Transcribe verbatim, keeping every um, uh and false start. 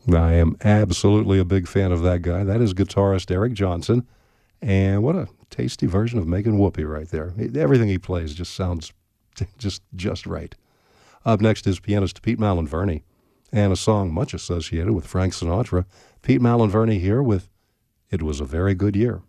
I am absolutely a big fan of that guy. That is guitarist Eric Johnson. And what a tasty version of Megan Whoopi right there. Everything he plays just sounds just just right. Up next is pianist Pete Malinverni, and a song much associated with Frank Sinatra. Pete Malinverni here with It Was a Very Good Year.